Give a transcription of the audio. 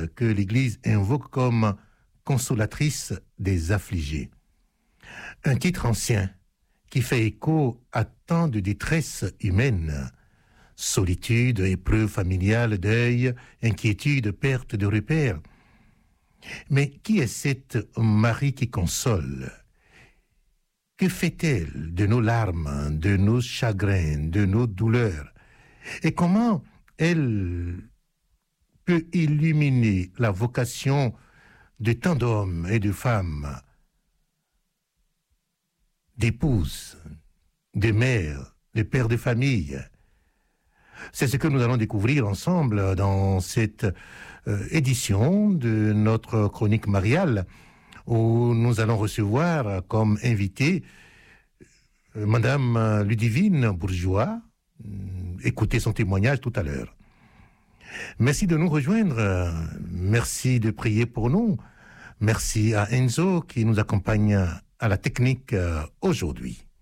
que l'Église invoque comme consolatrice des affligés. Un titre ancien qui fait écho à tant de détresse humaine, solitude, épreuve familiale, deuil, inquiétude, perte de repères. Mais qui est cette Marie qui console? Que fait-elle de nos larmes, de nos chagrins, de nos douleurs? Et comment elle peut illuminer la vocation de tant d'hommes et de femmes, d'épouses, de mères, de pères de famille? C'est ce que nous allons découvrir ensemble dans cette édition de notre chronique mariale, où nous allons recevoir comme invité Madame Ludivine Bourgeois. Écoutez son témoignage tout à l'heure. Merci de nous rejoindre, merci de prier pour nous, merci à Enzo qui nous accompagne à la technique aujourd'hui.